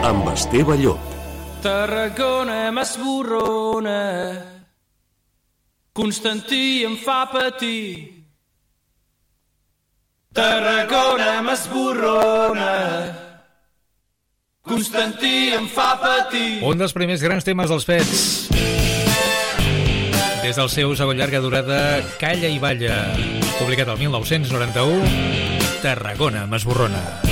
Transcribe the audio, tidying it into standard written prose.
amb Esteve Llop. Tarragona m'esborrona, Constantí em fa patir. Tarragona m'esborrona, Constantí em fa patir. Un dels primers grans temes dels Pets. Des del seu segon llarga durada, Calla i balla, publicat el 1991, Tarragona m'esborrona.